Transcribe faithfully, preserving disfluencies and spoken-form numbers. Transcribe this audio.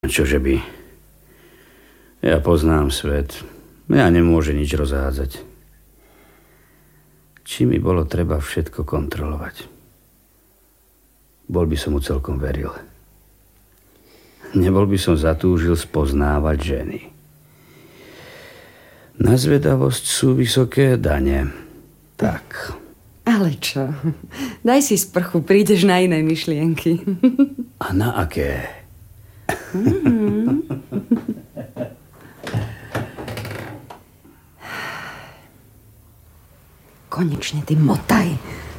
Čože by? Ja poznám svet. Ja nemôže nič rozhádzať. Či mi bolo treba všetko kontrolovať. Bol by som mu celkom veril. Nebol by som zatúžil spoznávať ženy. Na zvedavosť sú vysoké dane. Tak. Ale čo? Daj si sprchu, prídeš na iné myšlienky. A na aké? Mm. Konečne ty motaj.